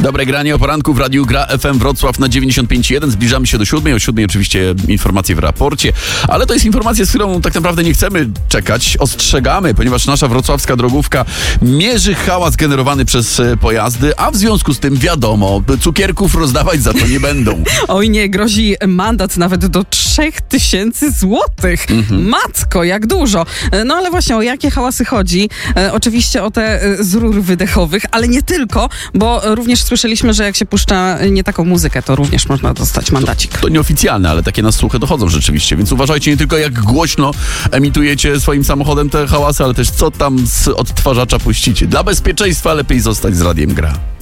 Dobre granie o poranku w Radiu Gra FM Wrocław na 95.1. Zbliżamy się do 7. O 7 oczywiście informacje w raporcie, ale to jest informacja, z którą tak naprawdę nie chcemy czekać. Ostrzegamy, ponieważ nasza wrocławska drogówka mierzy hałas generowany przez pojazdy, a w związku z tym wiadomo, cukierków rozdawać za to nie będą. Oj nie, grozi mandat nawet do 3000 złotych. Matko, jak dużo. No ale właśnie o jakie hałasy chodzi? Oczywiście o te z rur wydechowych, ale nie tylko, bo również słyszeliśmy, że jak się puszcza nie taką muzykę, to również można dostać mandacik. To nieoficjalne, ale takie na słuchy dochodzą rzeczywiście, więc uważajcie nie tylko jak głośno emitujecie swoim samochodem te hałasy, ale też co tam z odtwarzacza puścicie. Dla bezpieczeństwa lepiej zostać z Radiem Gra.